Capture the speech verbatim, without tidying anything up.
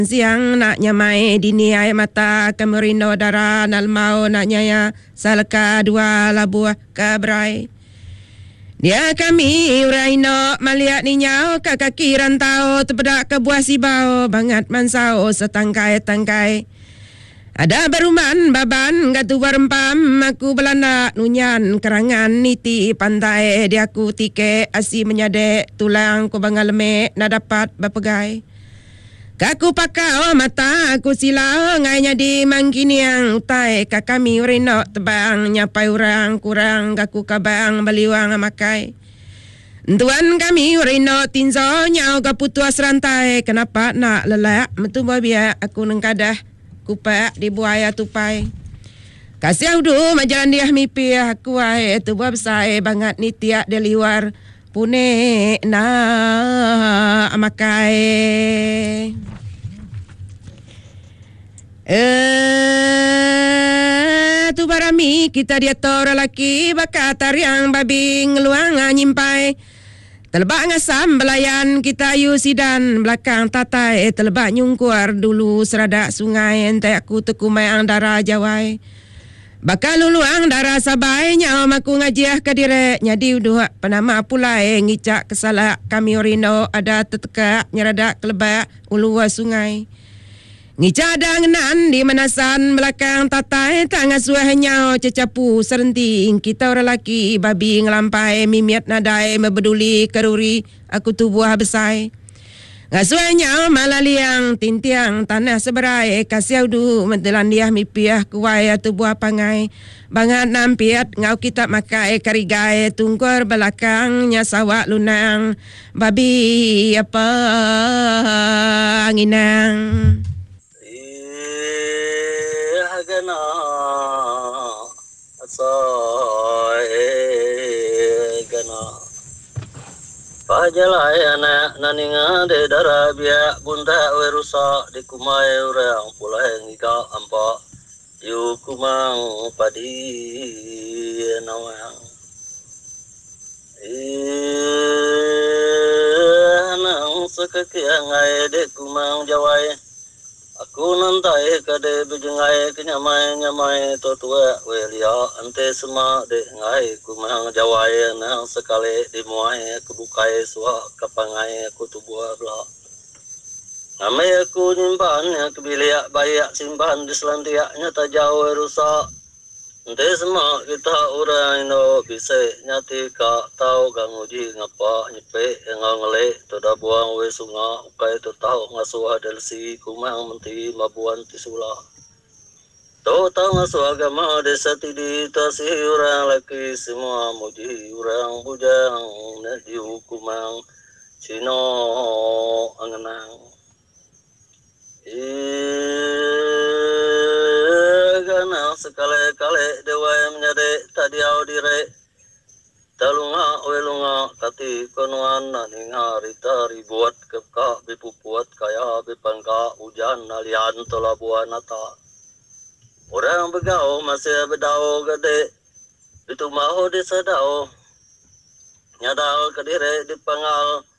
Siang nak nyamai dini air mata kemerino dara nalmau nak nyaya salka dua labuah kabrai. Dia kami uraino maliat ninyau ke kaki rantau terpedak ke buah sibau bangat mansau setangkai-tangkai. Ada beruman baban gatu berempam aku belanda nunyan kerangan niti pantai dia aku tike asi menyadek tulang ku bangal lemek na dapat berpegai. Kaku pakau mata aku silau ngainya di mangkiniang utai kakami urino tebang nyapai urang kurang kaku kabang baliwang makai. Tuan kami urino tinzo nyau kaputuas rantai kenapa nak lelak metumba biak aku nengkadah kupak di buaya tupai. Kasih udu majalan dia mipi aku ai tu besar banget ni tiak di luar pune na makai. Eh tu barami kita dia tor laki bakat tariang babi ngeluang nyimpai. Telebak ngasam belayan kita yu sidan belakang tatai telebak nyungkuar dulu seradak sungai ente aku tekumai ang darah jawai. Bakal luluang darah sabai nyau maku ngajiah ke direk nyadi uduh penama pulai ngicak kesalak kami orino ada teteka nyeradak kelebak ulua sungai. Ngicak dangenan di manasan belakang tatai tak ngasuh nyau cecapu serenting kita orang laki babi ngelampai mimiat nadai membeduli keruri aku tu buah besai. Ngasuh nyau malah liang tintiang tanah seberai kasih udu mentelan dia mipiah kuai tu buah pangai. Bangat nampiat ngau kita makai karigai tungkor belakangnya sawak lunang babi apa anginang. Gana asai gana pajalai anak naninga de darabia bunda werusa di kumai urang pulai ngika ampa yu kumang padi nawang eh nang sekakiang ai de kumang jawai. Aku nantai kade bejengai kenyamai nyamai to tua welia ante sema de ngai ku mang jawai nang sekali di muai aku bukai suak kapangai aku tubuh bla. Ngamai aku nyimpan aku biliak bayak simpan di selantiak nyata jauh rusak. Ante sema kita orang Indo bisa nyati ka tau gang uji ngapa nyepe ngangale to da buang we sunga ukai to tau ngasuh delsi kumang menti mabuan tisula. To tau ngasuh agama desa tidi tasi orang laki semua muji orang bujang na di hukumang Cino angenang. Eh gana sekali-kali dewa menyade tadiau dire talunga welunga kati konuan naninga rita ribuat keka bipupuat kaya bipangka hujan nalian tolabuan nata orang begau masih bedau gede itu mahu disedau nyadal kedire dipangal